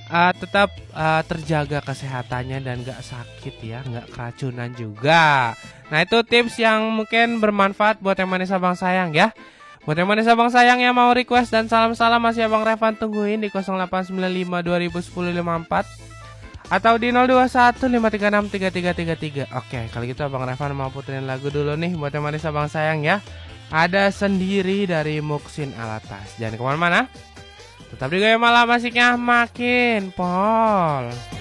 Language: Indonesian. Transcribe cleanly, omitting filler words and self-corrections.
tetap terjaga kesehatannya dan gak sakit ya, gak keracunan juga. Nah itu tips yang mungkin bermanfaat buat yang manis abang sayang ya. Buat yang manis abang sayang yang mau request dan salam-salam masih abang Revan tungguin di 0895 2010 54 atau di 0215363333. Oke, kalau gitu abang Revan mau puterin lagu dulu nih buat yang manis abang sayang ya. Ada Sendiri dari Muksin Alatas. Jangan kemana-mana, tetap di Gaya Malam, asiknya makin pol.